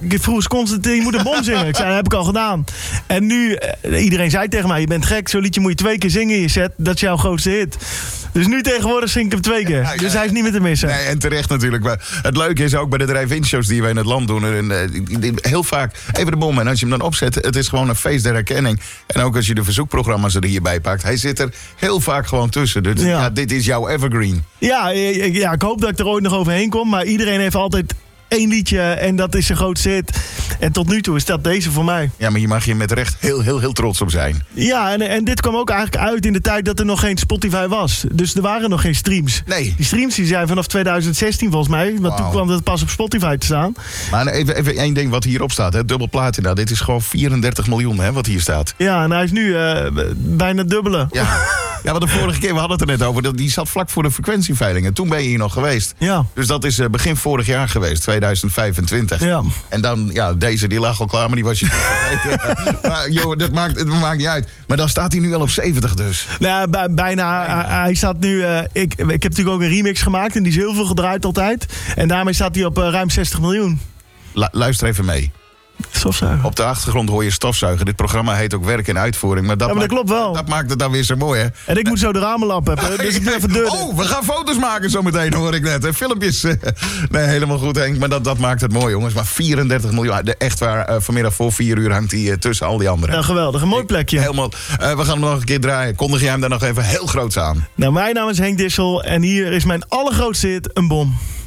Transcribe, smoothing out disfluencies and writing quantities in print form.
Ik vroeg eens constant, je moet een bom zingen. Ik zei, dat heb ik al gedaan. En nu, iedereen zei tegen mij, je bent gek. Zo'n liedje moet je 2 keer zingen in je set. Dat is jouw grootste hit. Dus nu tegenwoordig zing ik hem 2 keer. Dus hij is niet meer te missen. Nee, en terecht natuurlijk. Maar het leuke is ook bij de drive-in shows die we in het land doen. Heel vaak even de bom. En als je hem dan opzet, het is gewoon een feest der herkenning. En ook als je de verzoekprogramma's er hierbij pakt. Hij zit er heel vaak gewoon tussen. Dus dit is jouw evergreen. Ja, ik hoop dat ik er ooit nog overheen kom. Maar iedereen heeft altijd 1 liedje en dat is zijn grootste hit. En tot nu toe is dat deze voor mij. Ja, maar je mag hier met recht heel trots op zijn. Ja, en dit kwam ook eigenlijk uit in de tijd dat er nog geen Spotify was. Dus er waren nog geen streams. Nee. Die streams die zijn vanaf 2016 volgens mij. Want toen kwam het pas op Spotify te staan. Maar even 1 ding wat hierop staat. Hè? Dubbel platina. Dit is gewoon 34 miljoen hè, wat hier staat. Ja, en hij is nu bijna dubbele. Ja, want de vorige keer, we hadden het er net over. Die zat vlak voor de frequentieveilingen. Toen ben je hier nog geweest. Ja. Dus dat is begin vorig jaar geweest, 2025. Ja. En dan, deze die lag al klaar, maar die was je maar joh, dat maakt niet uit. Maar dan staat hij nu al op 70 dus. Nou, bijna. Hij staat nu... Ik heb natuurlijk ook een remix gemaakt en die is heel veel gedraaid altijd. En daarmee staat hij op ruim 60 miljoen. Luister even mee. Stofzuigen. Op de achtergrond hoor je stofzuigen. Dit programma heet ook Werk en Uitvoering. Maar dat klopt wel. Dat maakt het dan weer zo mooi, hè? En ik moet zo de ramen lappen. Dus ik ben even deur. Oh, we gaan foto's maken zometeen, hoor ik net. Filmpjes. Nee, helemaal goed, Henk. Maar dat maakt het mooi, jongens. Maar 34 miljoen. Echt waar, vanmiddag voor 4 uur hangt hij tussen al die anderen. Ja, geweldig. Een mooi plekje. Helemaal. We gaan hem nog een keer draaien. Kondig jij hem daar nog even heel groots aan? Nou, mijn naam is Henk Dissel. En hier is mijn allergrootste hit, Een Bom.